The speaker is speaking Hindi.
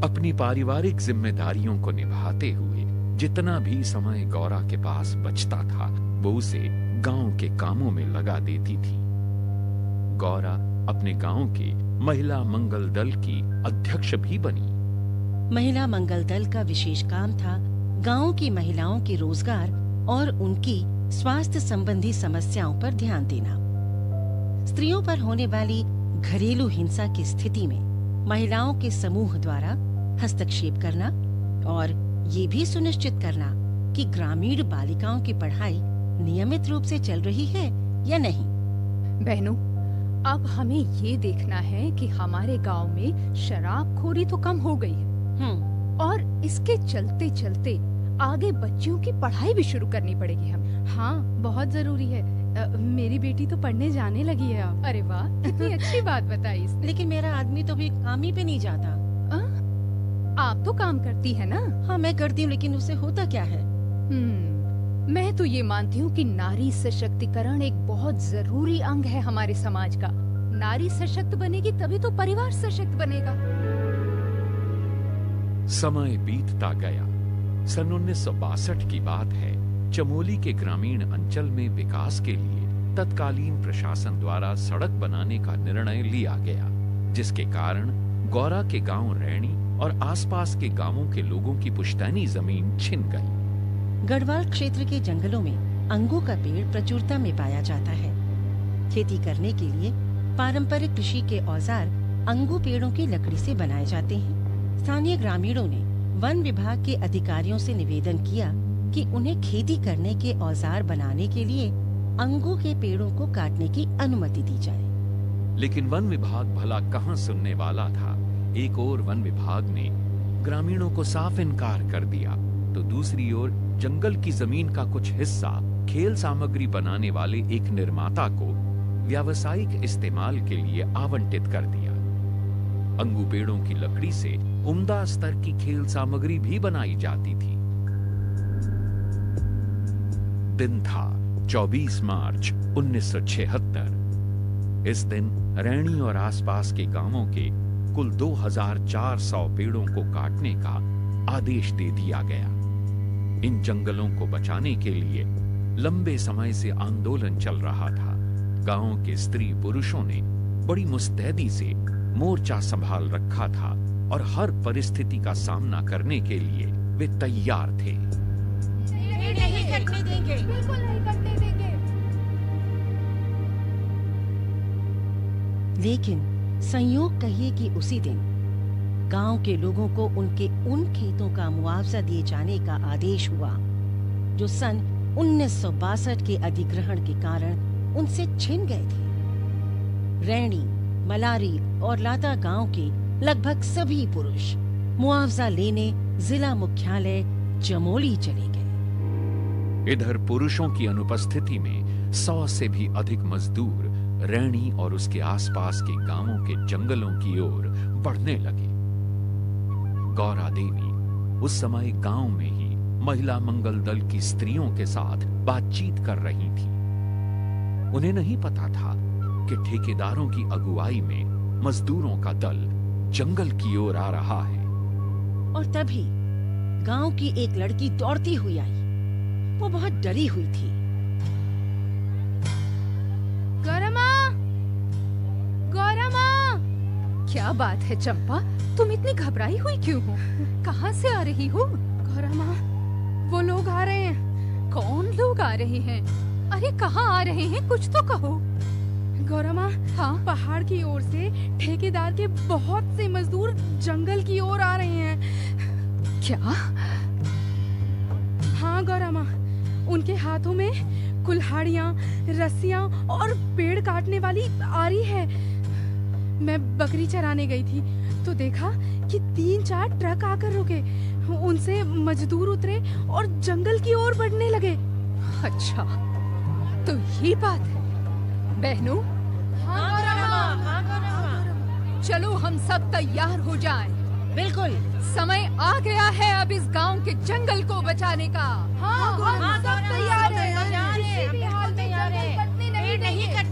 अपनी पारिवारिक जिम्मेदारियों को निभाते हुए जितना भी समय गौरा के पास बचता था वो उसे गांव के कामों में लगा देती थी। गौरा अपने गांव के महिला मंगल दल की अध्यक्ष भी बनी। महिला मंगल दल का विशेष काम था गांव की महिलाओं के रोजगार और उनकी स्वास्थ्य संबंधी समस्याओं पर ध्यान देना। स्त्रियों पर होने वाली घरेलू हिंसा की स्थिति में महिलाओं के समूह द्वारा हस्तक्षेप करना और ये भी सुनिश्चित करना कि ग्रामीण बालिकाओं की पढ़ाई नियमित रूप से चल रही है या नहीं। बहनों, अब हमें ये देखना है कि हमारे गांव में शराबखोरी तो कम हो गई है और इसके चलते चलते आगे बच्चियों की पढ़ाई भी शुरू करनी पड़ेगी हमें। हाँ, बहुत जरूरी है। मेरी बेटी तो पढ़ने जाने लगी है अब। अरे वाह, कितनी अच्छी बात बताई इसने। लेकिन मेरा आदमी तो भी काम ही पे नहीं जाता। आप तो काम करती है ना? हाँ, मैं करती हूँ, लेकिन उससे होता क्या है? मैं तो ये मानती हूँ कि नारी सशक्तिकरण एक बहुत जरूरी अंग है हमारे समाज का। नारी सशक्त बनेगी तभी तो परिवार सशक्त बनेगा। समय बीतता गया। सन 1962 की बात है। चमोली के ग्रामीण अंचल में विकास के लिए तत्कालीन प्रशासन द्वारा सड़क बनाने का निर्णय लिया गया, जिसके कारण गौरा के गांव रैणी और आसपास के गांवों के लोगों की पुश्तैनी जमीन छिन गई। गढ़वाल क्षेत्र के जंगलों में अंगू का पेड़ प्रचुरता में पाया जाता है। खेती करने के लिए पारंपरिक कृषि के औजार अंगू पेड़ों की लकड़ी से बनाए जाते हैं। स्थानीय ग्रामीणों ने वन विभाग के अधिकारियों से निवेदन किया कि उन्हें खेती करने के औजार बनाने के लिए अंगू के पेड़ों को काटने की अनुमति दी जाए। लेकिन वन विभाग भला कहां सुनने वाला था। एक ओर वन विभाग ने ग्रामीणों को साफ इनकार कर दिया, तो दूसरी ओर जंगल की जमीन का कुछ हिस्सा खेल सामग्री बनाने वाले एक निर्माता को व्यावसायिक इस्तेमाल के लिए आवंटित कर दिया। अंगू पेड़ों की लकड़ी से उम्दा स्तर की खेल सामग्री भी बनाई जाती थी। दिन था 24 मार्च 1976। इस दिन रैणी और आसपास के गांवों के कुल 2400 पेड़ों को काटने का आदेश दे दिया गया। इन जंगलों को बचाने के लिए लंबे समय से आंदोलन चल रहा था। गांव के स्त्री पुरुषों ने बड़ी मुस्तैदी से मोर्चा संभाल रखा था और हर परिस्थिति का सामना करने के लिए वे तैयार थे। नहीं कटने देंगे, बिल्कुल नहीं कटने देंगे। लेकिन संयोग कहिए कि उसी दिन गांव के लोगों को उनके उन खेतों का मुआवजा दिए जाने का आदेश हुआ जो सन 1962 के अधिग्रहण के कारण उनसे छिन गए थे। रैणी, मलारी और लाता गांव के लगभग सभी पुरुष मुआवजा लेने जिला मुख्यालय चमोली चले गए। इधर पुरुषों की अनुपस्थिति में 100 से भी अधिक मजदूर रैणी और उसके आसपास के गांवों के जंगलों की ओर बढ़ने लगे। गौरा देवी उस समय गांव में ही महिला मंगल दल की स्त्रियों के साथ बातचीत कर रही थी। उन्हें नहीं पता था कि ठेकेदारों की अगुवाई में मजदूरों का दल जंगल की ओर आ रहा है। और तभी गांव की एक लड़की दौड़ती हुई आई। वो बहुत डरी हुई थी। गौरा माँ! गौरा माँ! क्या बात है चंपा, तुम इतनी घबराई हुई क्यों हो? कहाँ से आ रही हो? गौरा माँ, वो लोग आ रहे हैं। कौन लोग आ रहे हैं? अरे कहाँ आ रहे हैं, कुछ तो कहो। गौरा माँ, हाँ? पहाड़ की ओर से ठेकेदार के बहुत से मजदूर जंगल की ओर आ रहे हैं। क्या? हाँ गौरा माँ, उनके हाथों में कुल्हाड़ियाँ, रस्सियाँ और पेड़ काटने वाली आरी है। मैं बकरी चराने गई थी तो देखा कि 3-4 ट्रक आकर रुके। उनसे मजदूर उतरे और जंगल की ओर बढ़ने लगे। अच्छा, तो ये बात है। बहनों, हाँ गौरा माँ, चलो हम सब तैयार हो जाएं। बिल्कुल, समय आ गया है अब इस गांव के जंगल को बचाने का। हाँ, हम सब तैयार हैं। तैयार हैं। किसी भी हाल में जंगल कटने नहीं देंगे।